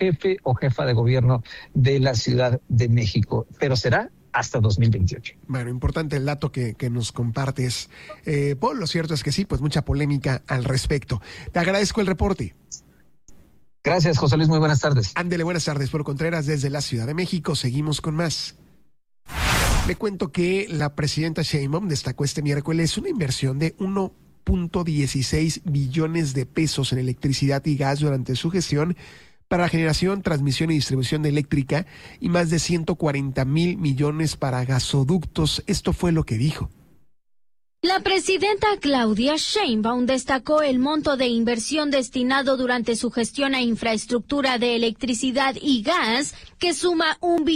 jefe o jefa de gobierno de la Ciudad de México, pero será hasta 2028. Bueno, importante el dato que nos compartes, Paul. Lo cierto es que sí, pues mucha polémica al respecto. Te agradezco el reporte. Gracias, José Luis, muy buenas tardes. Ándele, buenas tardes, Paul Contreras, desde la Ciudad de México. Seguimos con más. Le cuento que la presidenta Sheinbaum destacó este miércoles una inversión de 1.16 billones de pesos en electricidad y gas durante su gestión para generación, transmisión y distribución eléctrica y más de 140,000 millones para gasoductos. Esto fue lo que dijo. La presidenta Claudia Sheinbaum destacó el monto de inversión destinado durante su gestión a infraestructura de electricidad y gas, que suma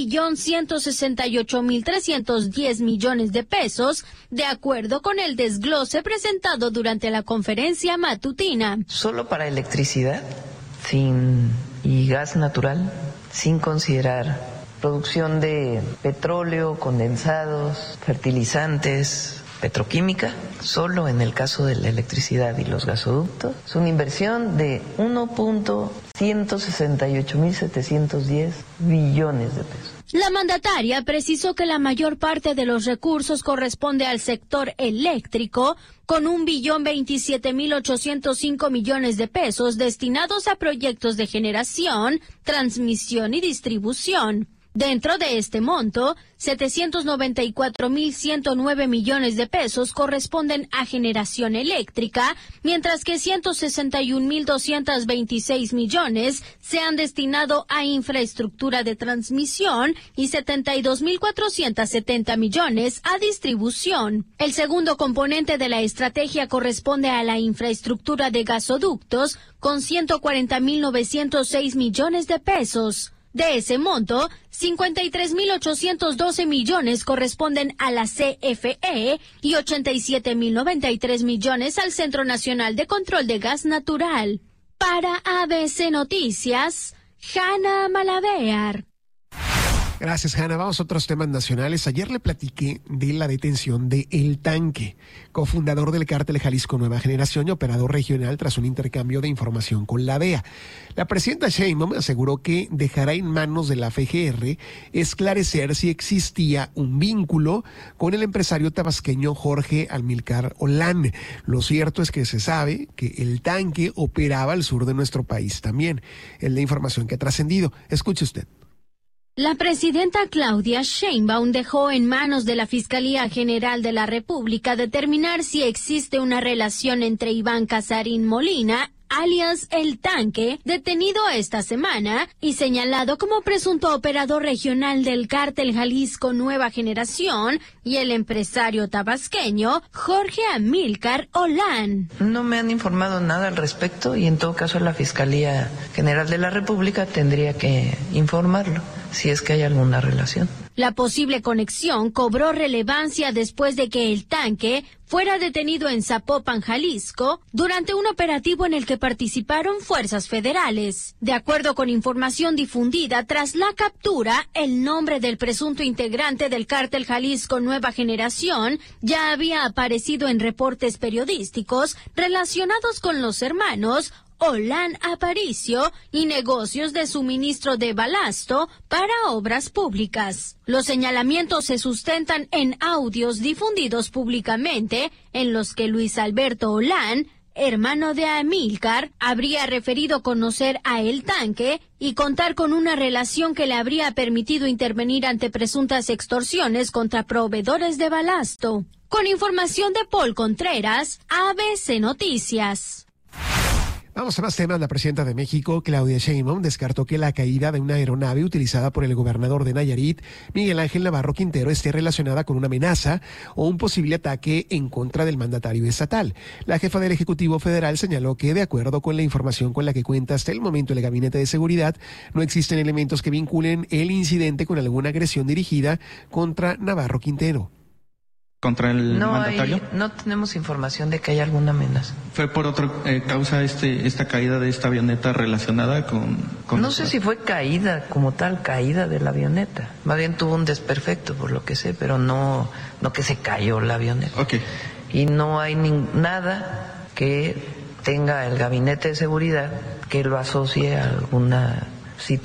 1.168.310 millones de pesos, de acuerdo con el desglose presentado durante la conferencia matutina. Solo para electricidad y gas natural, sin considerar producción de petróleo, condensados, fertilizantes, petroquímica, solo en el caso de la electricidad y los gasoductos, es una inversión de 1.168.710 billones de pesos. La mandataria precisó que la mayor parte de los recursos corresponde al sector eléctrico, con 1.027.805 millones de pesos destinados a proyectos de generación, transmisión y distribución. Dentro de este monto, 794.109 millones de pesos corresponden a generación eléctrica, mientras que 161.226 millones se han destinado a infraestructura de transmisión y 72.470 millones a distribución. El segundo componente de la estrategia corresponde a la infraestructura de gasoductos, con 140.906 millones de pesos. De ese monto, 53.812 millones corresponden a la CFE y 87.093 millones al Centro Nacional de Control de Gas Natural. Para ABC Noticias, Hanna Malavéar. Gracias, Hanna. Vamos a otros temas nacionales. Ayer le platiqué de la detención de El Tanque, cofundador del Cártel Jalisco Nueva Generación y operador regional, tras un intercambio de información con la DEA. La presidenta Sheinbaum aseguró que dejará en manos de la FGR esclarecer si existía un vínculo con el empresario tabasqueño Jorge Amílcar Olán. Lo cierto es que se sabe que El Tanque operaba al sur de nuestro país también. Es la información que ha trascendido. Escuche usted. La presidenta Claudia Sheinbaum dejó en manos de la Fiscalía General de la República determinar si existe una relación entre Iván Casarín Molina, alias El Tanque, detenido esta semana y señalado como presunto operador regional del Cártel Jalisco Nueva Generación, y el empresario tabasqueño Jorge Amílcar Olán. No me han informado nada al respecto y en todo caso la Fiscalía General de la República tendría que informarlo si es que hay alguna relación. La posible conexión cobró relevancia después de que El Tanque fuera detenido en Zapopan, Jalisco, durante un operativo en el que participaron fuerzas federales. De acuerdo con información difundida tras la captura, el nombre del presunto integrante del Cártel Jalisco Nueva Generación ya había aparecido en reportes periodísticos relacionados con los hermanos Olán Aparicio y negocios de suministro de balasto para obras públicas. Los señalamientos se sustentan en audios difundidos públicamente en los que Luis Alberto Olán, hermano de Amílcar, habría referido conocer a El Tanque y contar con una relación que le habría permitido intervenir ante presuntas extorsiones contra proveedores de balasto. Con información de Paul Contreras, ABC Noticias. Vamos a más temas. La presidenta de México, Claudia Sheinbaum, descartó que la caída de una aeronave utilizada por el gobernador de Nayarit, Miguel Ángel Navarro Quintero, esté relacionada con una amenaza o un posible ataque en contra del mandatario estatal. La jefa del Ejecutivo Federal señaló que, de acuerdo con la información con la que cuenta hasta el momento el Gabinete de Seguridad, no existen elementos que vinculen el incidente con alguna agresión dirigida contra Navarro Quintero. ¿Contra el mandatario? No tenemos información de que haya alguna amenaza. ¿Fue por otra causa esta caída de esta avioneta relacionada con no sé si fue caída como tal, caída de la avioneta. Más bien tuvo un desperfecto, por lo que sé, pero no que se cayó la avioneta. Okay. Y no hay nada que tenga el Gabinete de Seguridad que lo asocie a alguna Si